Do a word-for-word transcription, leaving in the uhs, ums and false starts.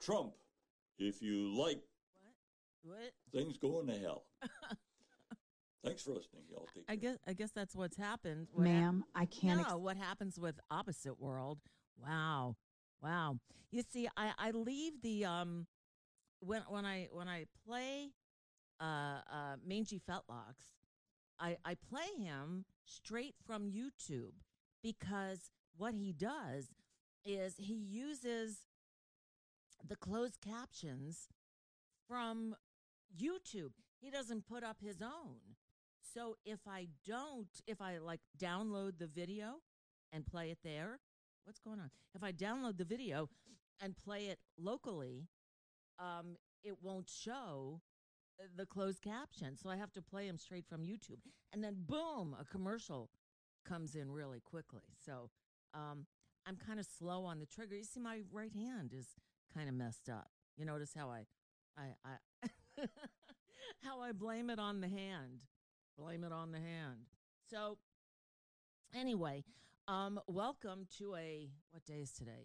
Trump, if you like What? What? things going to hell. Thanks for listening, y'all. Take I care. guess I guess that's what's happened. What Ma'am, I can't. No, what happens with opposite world? Wow, wow. You see, I I leave the um when when I when I play uh uh Mangy Fetlocks, I I play him straight from YouTube because what he does is he uses the closed captions from YouTube. He doesn't put up his own. So if I don't, if I like download the video and play it there, what's going on? If I download the video and play it locally, um, it won't show uh, the closed caption. So I have to play them straight from YouTube. And then boom, a commercial comes in really quickly. So um, I'm kind of slow on the trigger. You see, my right hand is kind of messed up. You notice how I, I, I how I blame it on the hand. Blame it on the hand. So anyway, um, welcome to a, what day is today?